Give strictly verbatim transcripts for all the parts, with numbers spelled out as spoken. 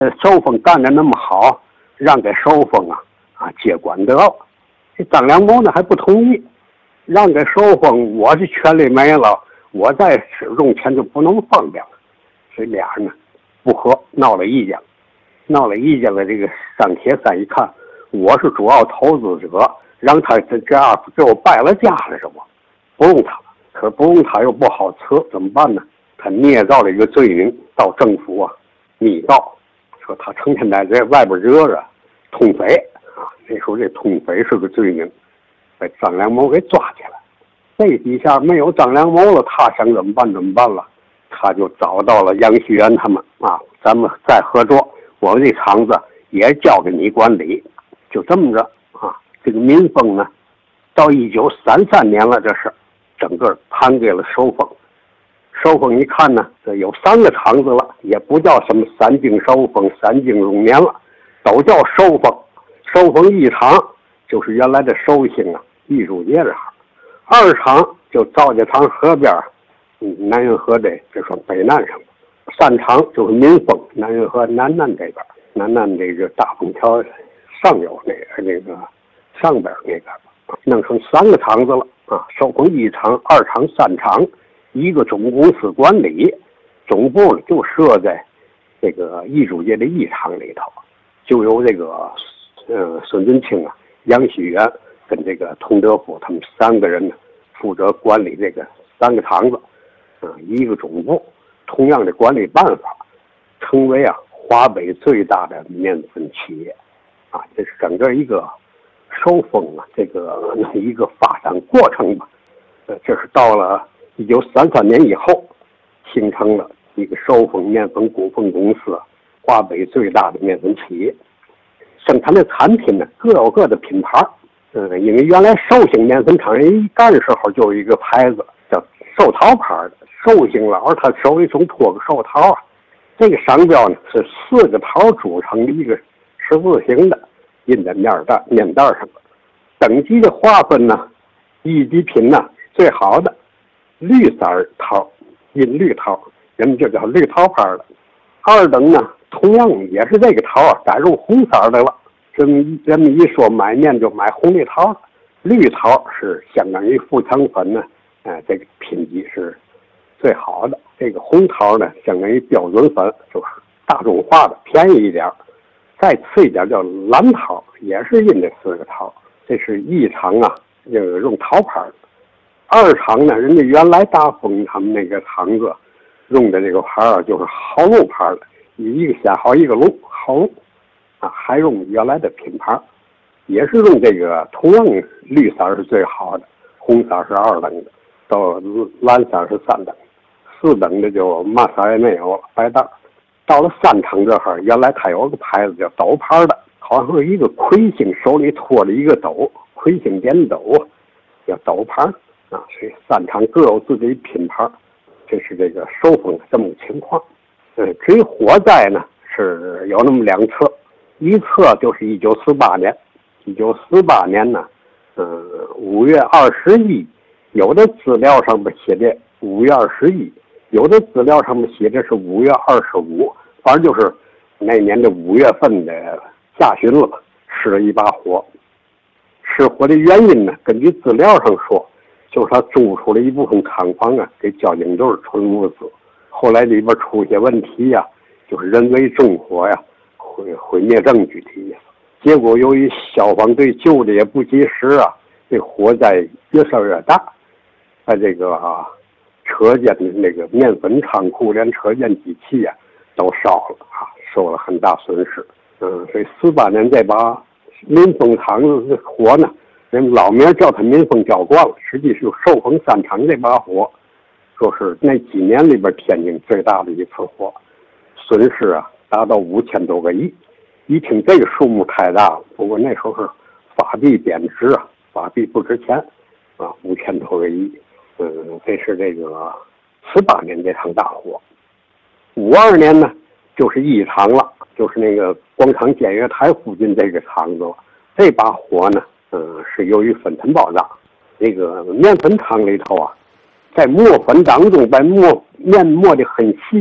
呃，收风干的那么好，让给收风啊啊接管得了。这张良谋呢还不同意，让给收风，我这权利没了，我再用钱就不能分了。这俩人呢不和，闹了意见，闹了意见了。这个张铁山一看，我是主要投资者，让他这这样给我败了家了，是不？不用他，可是不用他又不好辞，怎么办呢？他捏造了一个罪名到政府啊，密告。说他成天在这外边惹惹通匪啊，那时候这通匪是个罪名，被张良谋给抓起来。这底下没有张良谋了，他想怎么办怎么办了？他就找到了杨旭元他们啊，咱们再合作，我们这厂子也交给你管理。就这么着啊，这个民丰呢，到一九三三年了，这是整个盘给了收丰。收丰一看呢，这有三个厂子了，也不叫什么三京收丰、三京荣年了，都叫收丰。收丰一厂就是原来的寿星啊，艺术节这行；二厂就赵家塘河边，嗯，南运河这这算北南上；三厂就是民丰，南运河南南这边，南南这个大丰桥上游那个那个上边那边，弄成三个厂子了啊！收丰一厂、二厂、三厂。一个总公司管理，总部呢就设在这个艺术界的艺厂里头，就由这个呃孙振清啊、杨旭元跟这个童德福他们三个人呢负责管理这个三个厂子，啊、呃，一个总部。同样的管理办法，成为啊华北最大的面粉企业，啊，这是整个一个收丰啊这个一个发展过程吧。呃，这是到了一九三三年以后，形成了一个收丰面粉股份公司，华北最大的面粉企业。生产的产品呢各有各的品牌，嗯，因为原来寿星面粉厂人一干的时候就有一个牌子叫寿桃牌的，寿星老他手里总托个寿桃啊。这个商标呢是四个桃组成的一个十字形的，印在面袋面袋上的。等级的划分呢，一级品呢最好的绿色桃，印绿桃，人们就叫绿桃牌的。二等呢，同样也是这个桃啊，改用红色的了。人们人们一说买面就买红绿桃，绿桃是相当于富强粉呢，呃，这个品级是最好的。这个红桃呢，相当于标准粉，就是大众化的，便宜一点。再次一点叫蓝桃，也是印这四个桃。这是一厂啊，这个用桃牌的。二厂呢，人家原来大丰他们那个厂子用的这个牌啊，就是好路牌的，一个先好一个路，好路啊，还用原来的品牌，也是用这个同样绿色是最好的，红色是二等的，到蓝色是三等，四等的就嘛色也没有了，白蛋。到了三厂这哈，原来它有个牌子叫斗牌的，好像是一个魁星手里托着一个斗，魁星点斗叫斗牌。啊，所以三厂各有自己品牌，这是这个收丰这么个情况。呃，至于火灾呢，是有那么两侧，一侧就是一九四八年，一九四八年呢，呃，五月二十一，有的资料上面写的五月二十一，有的资料上面写的是五月二十五，反正就是那年的五月份的下旬了吧，失了一把火。失火的原因呢，根据资料上说，就是他租出了一部分厂房啊，给交警队存物资，后来里边出些问题呀、啊，就是人为纵火呀，毁毁灭证据的意思。结果由于消防队救的也不及时啊，这火灾越烧越大，在这个啊车间的那个面粉仓库连车间机器啊都烧了啊，受了很大损失。嗯，所以四八年这把民丰厂的火呢，人老名叫它民丰浇灌了，实际是寿丰三厂这把火，说是那几年里边天津最大的一次火，损失啊达到五千多个亿。一听这个数目太大了，不过那时候是法币贬值啊，法币不值钱啊，五千多个亿。嗯，这是这个四八年这场大火。五二年呢，就是一厂了，就是那个广场检阅台附近这个厂子了。这把火呢，嗯，是由于粉尘爆炸，这个面粉厂里头啊，在磨粉当中，把磨面磨得很细呀、啊，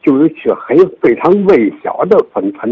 就有一些很非常微小的分层